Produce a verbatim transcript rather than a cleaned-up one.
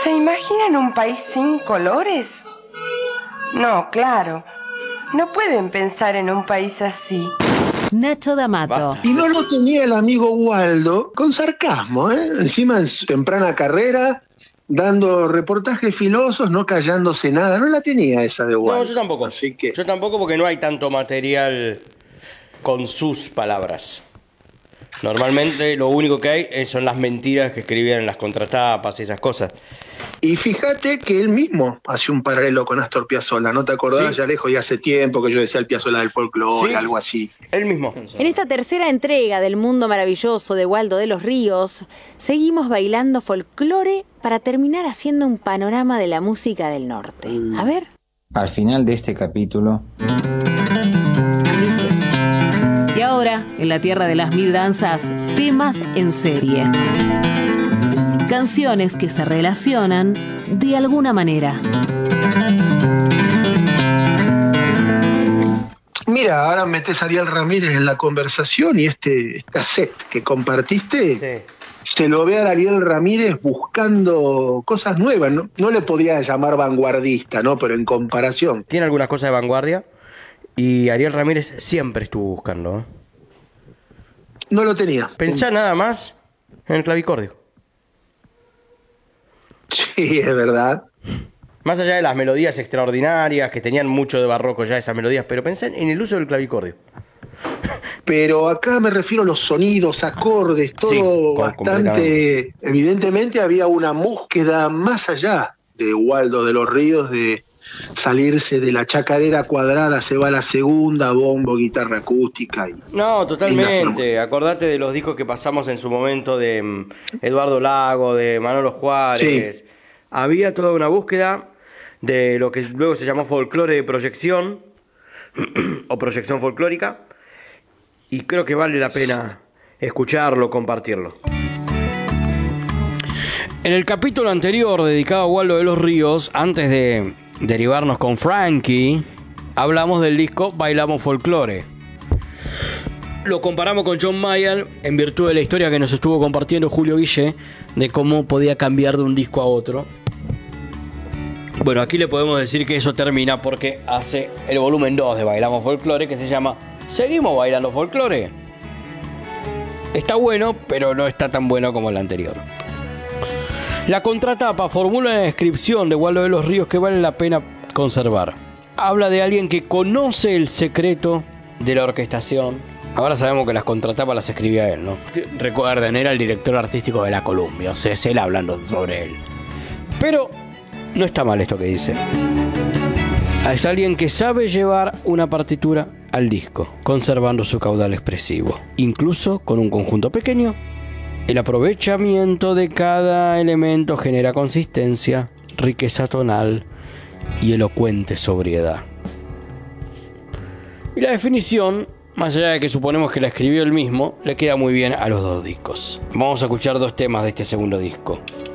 ¿Se imaginan un país sin colores? No, claro. No pueden pensar en un país así. Nacho D'Amato. Y no lo tenía el amigo Waldo, con sarcasmo, ¿eh? Encima en su temprana carrera, dando reportajes filosos, no callándose nada. No la tenía esa de Waldo. No, yo tampoco. Así que... Yo tampoco, porque no hay tanto material con sus palabras. Normalmente lo único que hay son las mentiras que escribían en las contratapas y esas cosas. Y fíjate que él mismo hace un paralelo con Astor Piazzolla, ¿no te acordás? Sí. Ya lejos y hace tiempo que yo decía el Piazzolla del folclore, Sí. algo así. Él mismo. En esta tercera entrega del mundo maravilloso de Waldo de los Ríos, seguimos bailando folclore para terminar haciendo un panorama de la música del norte. A ver. Al final de este capítulo... Ambicioso. Y ahora, en la tierra de las mil danzas, temas en serie. Canciones que se relacionan de alguna manera. Mira, ahora metés a Ariel Ramírez en la conversación y este, este cassette que compartiste, Sí. se lo ve a Ariel Ramírez buscando cosas nuevas. No, no le podía llamar vanguardista, ¿no? Pero en comparación. Tiene algunas cosas de vanguardia. Y Ariel Ramírez siempre estuvo buscando, ¿eh? No lo tenía. Pensá nada más en el clavicordio. Sí, es verdad. Más allá de las melodías extraordinarias, que tenían mucho de barroco ya esas melodías, pero pensá en el uso del clavicordio. Pero acá me refiero a los sonidos, acordes, todo Sí, com- bastante... Evidentemente había una búsqueda más allá de Waldo de los Ríos, de salirse de la chacarera cuadrada, se va a la segunda, bombo, guitarra acústica. Y, No, y totalmente. Acordate de los discos que pasamos en su momento de mm, Eduardo Lago, de Manolo Juárez. Sí. Había toda una búsqueda de lo que luego se llamó folclore de proyección o proyección folclórica, y creo que vale la pena escucharlo, compartirlo. En el capítulo anterior dedicado a Waldo de los Ríos, antes de derivarnos con Frankie, hablamos del disco Bailamos Folclore. Lo comparamos con John Mayall en virtud de la historia que nos estuvo compartiendo Julio Guille de cómo podía cambiar de un disco a otro. Bueno, aquí le podemos decir que eso termina porque hace el volumen dos de Bailamos Folclore, que se llama Seguimos Bailando Folclore. Está bueno, pero no está tan bueno como el anterior. La contratapa formula una descripción de Waldo de los Ríos que vale la pena conservar. Habla de alguien que conoce el secreto de la orquestación. Ahora sabemos que las contratapas las escribía él, ¿no? Recuerden, era el director artístico de la Columbia, o sea, es él hablando sobre él. Pero no está mal esto que dice. Es alguien que sabe llevar una partitura al disco, conservando su caudal expresivo, incluso con un conjunto pequeño. El aprovechamiento de cada elemento genera consistencia, riqueza tonal y elocuente sobriedad. Y la definición, más allá de que suponemos que la escribió él mismo, le queda muy bien a los dos discos. Vamos a escuchar dos temas de este segundo disco.